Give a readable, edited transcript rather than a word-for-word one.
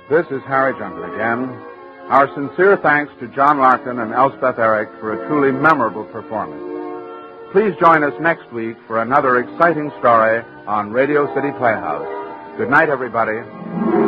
This is Harry Jungle again. Our sincere thanks to John Larkin and Elspeth Eric for a truly memorable performance. Please join us next week for another exciting story on Radio City Playhouse. Good night, everybody.